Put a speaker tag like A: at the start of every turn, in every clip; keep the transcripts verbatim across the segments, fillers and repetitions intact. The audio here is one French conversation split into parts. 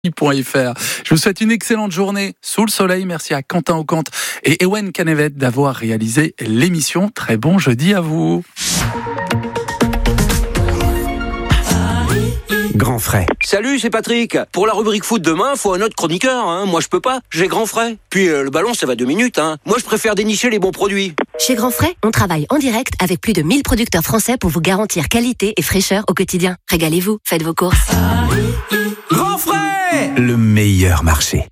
A: .fr. Je vous souhaite une excellente journée sous le soleil. Merci à Quentin Ocante et Ewen Canevet d'avoir réalisé l'émission. Très bon jeudi à vous.
B: Grand frais.
C: Salut, c'est Patrick. Pour la rubrique foot demain, faut un autre chroniqueur. Hein. Moi, je peux pas. J'ai Grand frais. Puis euh, le ballon, ça va deux minutes. Hein. Moi, je préfère dénicher les bons produits.
D: Chez Grand frais, on travaille en direct avec plus de mille producteurs français pour vous garantir qualité et fraîcheur au quotidien. Régalez-vous, faites vos courses.
C: Grand frais,
B: le meilleur marché.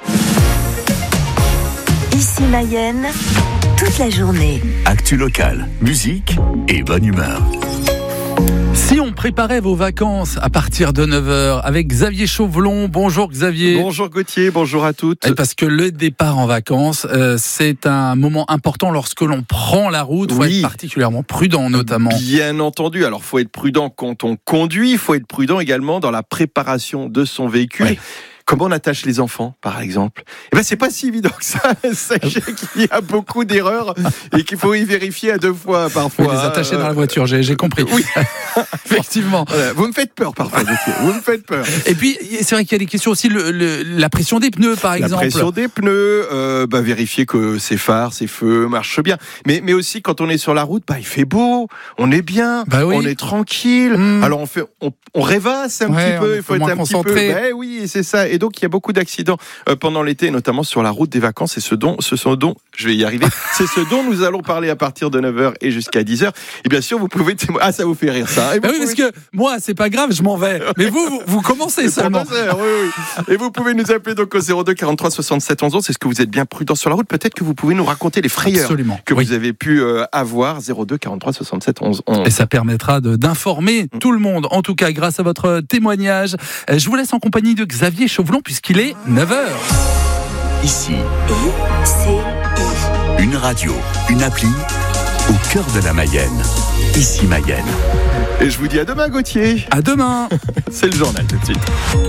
E: Ici Mayenne, toute la journée.
F: Actu locale, musique et bonne humeur.
A: Si on préparait vos vacances à partir de neuf heures avec Xavier Chauvelon. Bonjour Xavier.
G: Bonjour Gauthier, bonjour à toutes.
A: Et parce que le départ en vacances, euh, c'est un moment important lorsque l'on prend la route. Il faut
G: Oui.
A: être particulièrement prudent notamment.
G: Bien entendu, alors il faut être prudent quand on conduit, il faut être prudent également dans la préparation de son véhicule.
A: Oui.
G: Comment on attache les enfants, par exemple ? Eh ben, c'est pas si évident que ça. Sachez qu'il y a beaucoup d'erreurs et qu'il faut y vérifier à deux fois parfois.
A: Oui, les attacher dans la voiture, j'ai, j'ai compris.
G: Oui,
A: effectivement.
G: Voilà. Vous me faites peur parfois, Gauthier. Vous me faites peur.
A: Et puis, c'est vrai qu'il y a des questions aussi, le, le, la pression des pneus, par exemple.
G: La pression des pneus, euh, bah, vérifier que ses phares, ses feux marchent bien. Mais, mais aussi, quand on est sur la route, bah, il fait beau, on est bien,
A: bah oui.
G: on est tranquille. Mmh. Alors, on fait, on, on rêvasse un
A: ouais,
G: petit peu, il faut être un
A: concentré.
G: petit peu. Bah, oui, c'est ça. Et donc, il y a beaucoup d'accidents euh, pendant l'été, notamment sur la route des vacances. C'est ce dont, ce sont dont, je vais y arriver, c'est ce dont nous allons parler à partir de neuf heures et jusqu'à dix heures. Et bien sûr, vous pouvez témoigner. Ah, ça vous fait rire, ça. Et
A: bah oui,
G: pouvez...
A: parce que moi, c'est pas grave, je m'en vais. Mais vous, vous, vous commencez seulement.
G: Oui, oui. Et vous pouvez nous appeler donc au zéro deux quarante-trois soixante-sept onze onze. Est-ce que vous êtes bien prudent sur la route ? Peut-être que vous pouvez nous raconter les frayeurs
A: Absolument.
G: que
A: oui.
G: vous avez pu euh, avoir. zéro deux quarante-trois soixante-sept onze onze.
A: Et ça permettra de, d'informer mmh. tout le monde. En tout cas, grâce à votre témoignage. Je vous laisse en compagnie de Xavier Chauvelon puisqu'il est neuf heures.
F: Ici,
E: I C I.
F: une radio, une appli au cœur de la Mayenne. Ici Mayenne.
G: Et je vous dis à demain, Gauthier.
A: À demain.
G: C'est le journal tout de suite.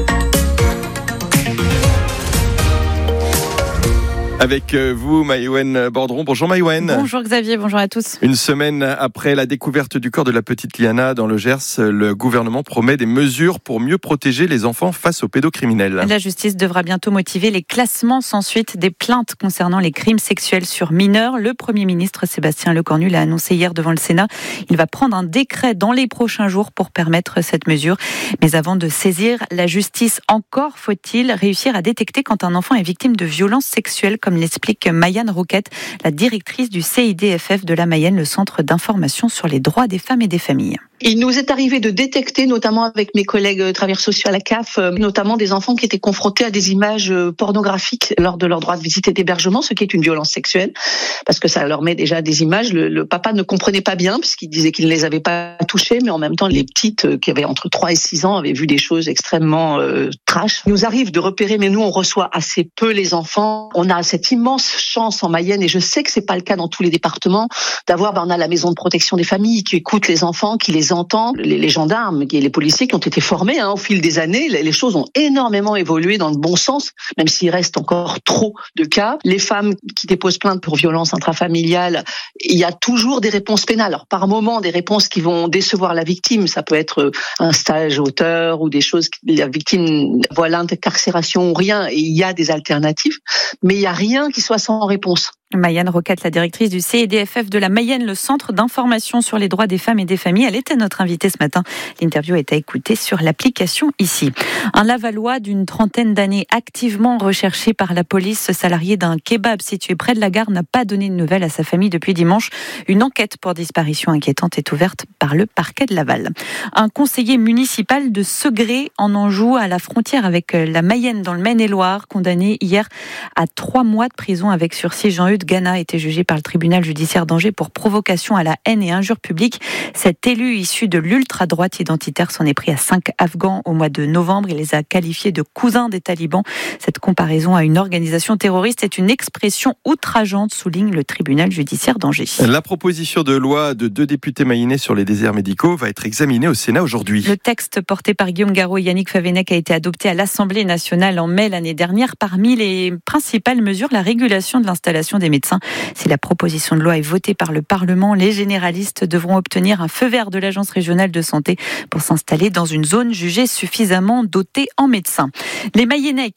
G: Avec vous, Maïwen Bordron. Bonjour Maïwen.
H: Bonjour Xavier, bonjour à tous.
G: Une semaine après la découverte du corps de la petite Liana dans le Gers, le gouvernement promet des mesures pour mieux protéger les enfants face aux pédocriminels.
H: La justice devra bientôt motiver les classements sans suite des plaintes concernant les crimes sexuels sur mineurs. Le Premier ministre Sébastien Lecornu l'a annoncé hier devant le Sénat. Il va prendre un décret dans les prochains jours pour permettre cette mesure. Mais avant de saisir la justice, encore faut-il réussir à détecter quand un enfant est victime de violences sexuelles, comme l'explique Mayan Roquette, la directrice du C I D F F de la Mayenne, le Centre d'information sur les droits des femmes et des familles.
I: Il nous est arrivé de détecter, notamment avec mes collègues travailleurs sociaux à la C A F, notamment des enfants qui étaient confrontés à des images pornographiques lors de leur droit de visite et d'hébergement, ce qui est une violence sexuelle, parce que ça leur met déjà des images. Le, le papa ne comprenait pas bien, puisqu'il disait qu'il ne les avait pas touchées, mais en même temps, les petites qui avaient entre trois et six ans avaient vu des choses extrêmement euh, trash. Il nous arrive de repérer, mais nous, on reçoit assez peu les enfants. On a cette immense chance en Mayenne, et je sais que c'est pas le cas dans tous les départements, d'avoir, ben, on a la maison de protection des familles qui écoute les enfants, qui les entend, les, les gendarmes et les policiers qui ont été formés hein, au fil des années. Les, les choses ont énormément évolué dans le bon sens, même s'il reste encore trop de cas. Les femmes qui déposent plainte pour violence intrafamiliale, il y a toujours des réponses pénales. Alors par moment, des réponses qui vont décevoir la victime. Ça peut être un stage auteur ou des choses que la victime voit l'incarcération ou rien, et il y a des alternatives, mais il y a rien qui soit sans réponse.
H: Mayan Roquette, la directrice du C I D F F de la Mayenne, le Centre d'information sur les droits des femmes et des familles. Elle était notre invitée ce matin. L'interview est à écouter sur l'application ici. Un Lavallois d'une trentaine d'années, activement recherché par la police, ce salarié d'un kebab situé près de la gare, n'a pas donné de nouvelles à sa famille depuis dimanche. Une enquête pour disparition inquiétante est ouverte par le parquet de Laval. Un conseiller municipal de Segré en Anjou, à la frontière avec la Mayenne dans le Maine-et-Loire, condamné hier à trois mois de prison avec sursis. Jean-Eudes Gana a été jugé par le tribunal judiciaire d'Angers pour provocation à la haine et injure publique. Cet élu issu de l'ultra-droite identitaire s'en est pris à cinq Afghans au mois de novembre. Il les a qualifiés de cousins des talibans. Cette comparaison à une organisation terroriste est une expression outrageante, souligne le tribunal judiciaire d'Angers.
G: La proposition de loi de deux députés mayennais sur les déserts médicaux va être examinée au Sénat aujourd'hui.
H: Le texte porté par Guillaume Garot et Yannick Favennec a été adopté à l'Assemblée nationale en mai l'année dernière. Parmi les principales mesures, la régulation de l'installation des médecins. Si la proposition de loi est votée par le Parlement, les généralistes devront obtenir un feu vert de l'Agence régionale de santé pour s'installer dans une zone jugée suffisamment dotée en médecins. Les Mayennais